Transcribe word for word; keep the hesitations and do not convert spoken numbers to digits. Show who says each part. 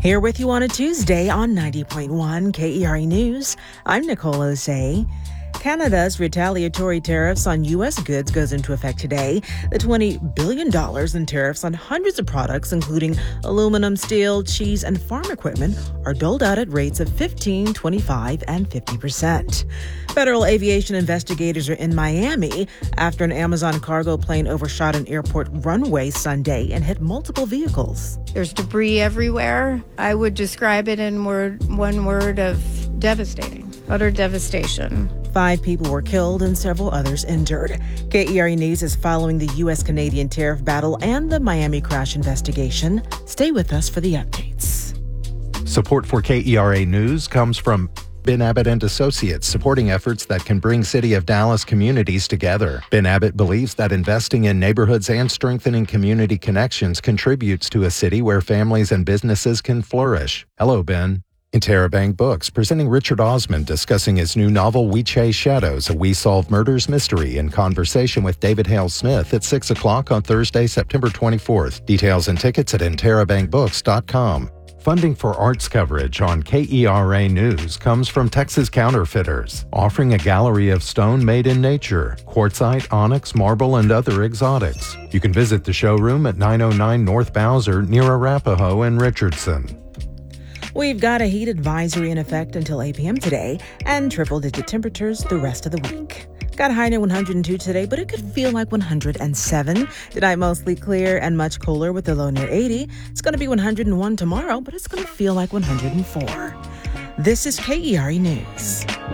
Speaker 1: Here with you on a Tuesday on ninety point one K E R E News. I'm Nicole Osei. Canada's retaliatory tariffs on U S goods goes into effect today. The twenty billion dollars in tariffs on hundreds of products, including aluminum, steel, cheese, and farm equipment, are doled out at rates of fifteen, twenty-five, and fifty percent. Federal aviation investigators are in Miami after an Amazon cargo plane overshot an airport runway Sunday and hit multiple vehicles.
Speaker 2: There's debris everywhere. I would describe it in word, one word of devastating, utter devastation.
Speaker 1: Five people were killed and several others injured. K E R E News is following the U S-Canadian tariff battle and the Miami crash investigation. Stay with us for the updates.
Speaker 3: Support for K E R A News comes from Ben Abbott and Associates, supporting efforts that can bring City of Dallas communities together. Ben Abbott believes that investing in neighborhoods and strengthening community connections contributes to a city where families and businesses can flourish. Hello, Ben. Interrobang Books, presenting Richard Osman discussing his new novel, We Chase Shadows, a We Solve Murders mystery, in conversation with David Hale Smith at six o'clock on Thursday, September twenty-fourth. Details and tickets at interrobang books dot com. Funding for arts coverage on K E R A News comes from Texas Counterfeiters, offering a gallery of stone made in nature, quartzite, onyx, marble, and other exotics. You can visit the showroom at nine oh nine North Bowser near Arapahoe and Richardson.
Speaker 1: We've got a heat advisory in effect until eight p.m. today and triple-digit temperatures the rest of the week. Got a high near one hundred two today, but it could feel like one hundred seven. Tonight, mostly clear and much cooler with the low near eighty. It's going to be one hundred one tomorrow, but it's going to feel like one hundred four. This is K E R E News.